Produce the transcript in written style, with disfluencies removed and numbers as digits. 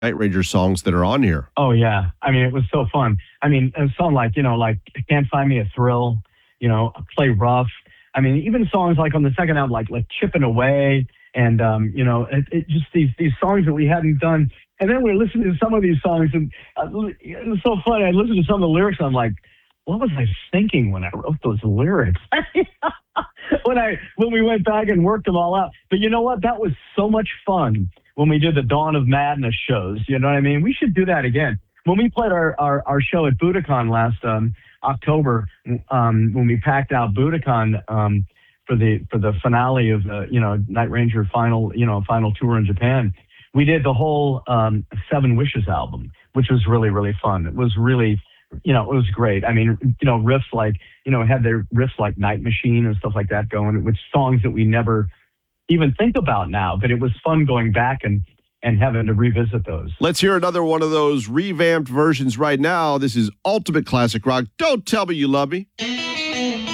Night Ranger songs that are on here. Oh yeah, I mean it was so fun. I mean a song like like Can't Find Me a Thrill, Play Rough. I mean even songs like on the second album like Chipping Away, and it just these songs that we hadn't done. And then we listened to some of these songs, and it was so funny. I listened to some of the lyrics, and I'm like, what was I thinking when I wrote those lyrics? when we went back and worked them all out. But you know what? That was so much fun when we did the Dawn of Madness shows. You know what I mean? We should do that again. When we played our show at Budokan last October, when we packed out Budokan for the finale of the Night Ranger final tour in Japan, we did the whole Seven Wishes album, which was really, really fun. It was really, it was great. I mean, riffs like, had their riffs like Night Machine and stuff like that going, with songs that we never even think about now. But it was fun going back and having to revisit those. Let's hear another one of those revamped versions right now. This is Ultimate Classic Rock. Don't Tell Me You Love Me.